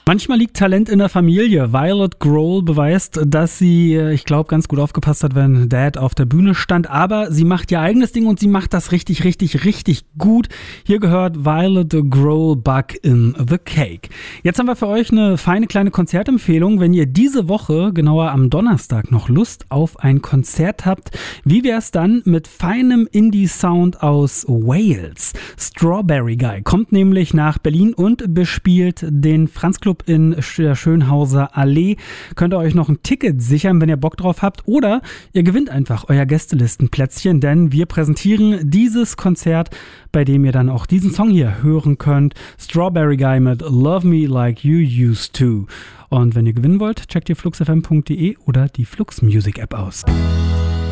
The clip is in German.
Manchmal liegt Talent in der Familie. Violet Grohl beweist, dass sie, ich glaube, ganz gut aufgepasst hat, wenn Dad auf der Bühne stand. Aber sie macht ihr eigenes Ding und sie macht das richtig, richtig, richtig gut. Hier gehört Violet Grohl Bug in the Cake. Jetzt haben wir für euch eine feine kleine Konzertempfehlung. Wenn ihr diese Woche, genauer am Donnerstag, noch Lust auf ein Konzert habt, wie wär's dann mit feinem Indie-Sound aus Wales? Strawberry Guy kommt nämlich nach Berlin und bespielt den Franz Club in der Schönhauser Allee. Könnt ihr euch noch ein Ticket sichern, wenn ihr Bock drauf habt, oder ihr gewinnt einfach euer Gästelistenplätzchen, denn wir präsentieren dieses Konzert, bei dem ihr dann auch diesen Song hier hören könnt. Strawberry Guy mit Love Me Like You Used To. Und wenn ihr gewinnen wollt, checkt ihr fluxfm.de oder die Flux Music App aus.